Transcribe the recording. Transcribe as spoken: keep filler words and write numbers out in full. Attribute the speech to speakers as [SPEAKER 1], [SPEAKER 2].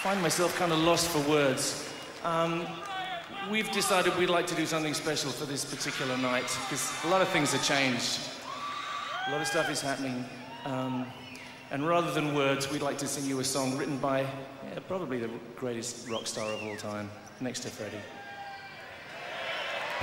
[SPEAKER 1] find myself kind of lost for words. Um, we've decided we'd like to do something special for this particular night, because a lot of things have changed. A lot of stuff is happening. Um, and rather than words, we'd like to sing you a song written by yeah, probably the greatest rock star of all time, next to Freddie.